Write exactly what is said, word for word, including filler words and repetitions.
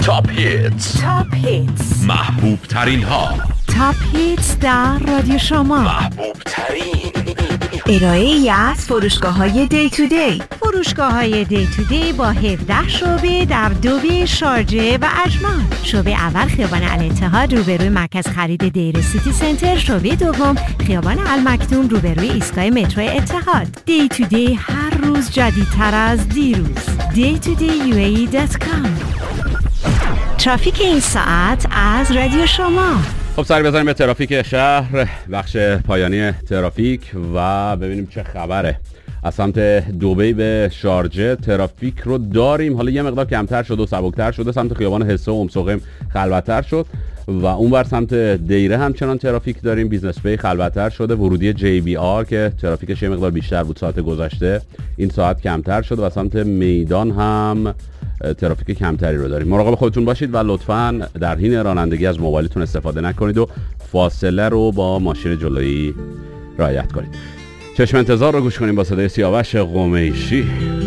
تاپ هیتس، تاپ هیتس، محبوب ترین ها، تاپ هیتس در رادیو شما، محبوب ترین. ارائه ای از فروشگاه های دی تو دی. فروشگاه های دی تو دی با هفده شعبه در دوبه، شارجه و اجمان. شعبه اول خیابان الاتحاد روبروی مرکز خرید دیر سیتی سنتر. شعبه دوم خیابان المکتوم روبروی ایستگاه مترو اتحاد. دی تو دی هر روز جدیدتر از دیروز. دی تو دی یو ای ای دات کام. ترافیک این ساعت از رادیو شما. خب سری بزنیم به ترافیک شهر، بخش پایانی ترافیک و ببینیم چه خبره. از سمت دبی به شارجه ترافیک رو داریم، حالا یه مقدار کمتر شد و سبکتر شده. سمت خیابان حسه و امسقم خلوت‌تر شد و اون بر سمت دیره همچنان ترافیک داریم. بیزنس بی خلوت‌تر شده. ورودی جی بی آر که ترافیکش یه مقدار بیشتر بود ساعت گذشته، این ساعت کمتر شد و سمت میدان هم ترافیک کمتری رو داریم. مراقب خودتون باشید و لطفاً در حین رانندگی از موبایلتون استفاده نکنید و فاصله رو با ماشین جلویی رعایت کنید. چشم انتظار رو گوش کنیم با صدای سیاوش قمیشی.